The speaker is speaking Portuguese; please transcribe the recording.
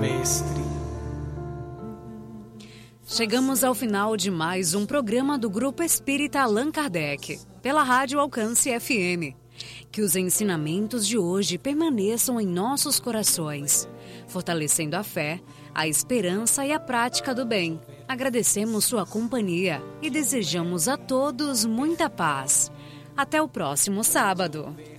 Mestre. Chegamos ao final de mais um programa do Grupo Espírita Allan Kardec, pela Rádio Alcance FM. Que os ensinamentos de hoje permaneçam em nossos corações, fortalecendo a fé, a esperança e a prática do bem. Agradecemos sua companhia e desejamos a todos muita paz. Até o próximo sábado.